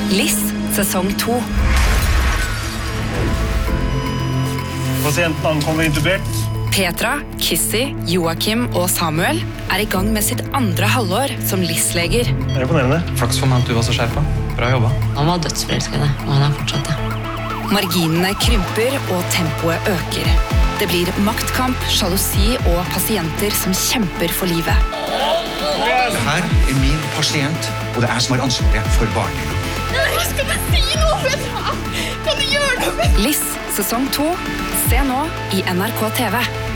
Liss, sesong 2. Pasienten ankommer intubert. Petra, Kissy, Joachim og Samuel er i gang med sitt andre halvår som Liss-leger. Det er imponerende. Flaks for meg at du var så skjerpa. Bra jobba. Han var dødsforelsket, og han er fortsatt det. Marginene krymper og tempoet øker. Det blir maktkamp, sjalusi og pasienter som kjemper for livet. Det her er min pasient, og det er jeg som har ansvaret for barnet. Skal du si noe, Petra? Kan du gjøre noe? Liss, sesong 2. Se nå i NRK TV.